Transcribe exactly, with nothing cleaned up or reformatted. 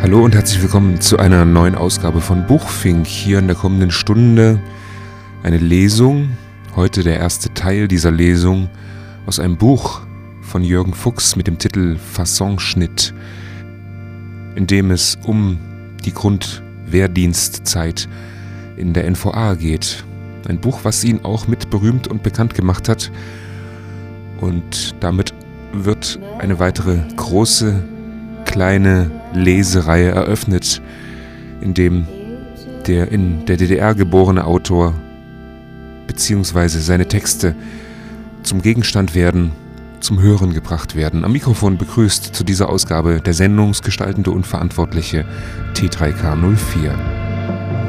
Hallo und herzlich willkommen zu einer neuen Ausgabe von Buchfink. Hier in der kommenden Stunde eine Lesung, heute der erste Teil dieser Lesung aus einem Buch von Jürgen Fuchs mit dem Titel Fassonschnitt, in dem es um die Grundwehrdienstzeit in der N V A geht. Ein Buch, was ihn auch mit berühmt und bekannt gemacht hat, und damit wird eine weitere große, kleine Lesereihe eröffnet, in dem der in der D D R geborene Autor bzw. seine Texte zum Gegenstand werden, zum Hören gebracht werden. Am Mikrofon begrüßt zu dieser Ausgabe der sendungsgestaltende und verantwortliche T drei K null vier.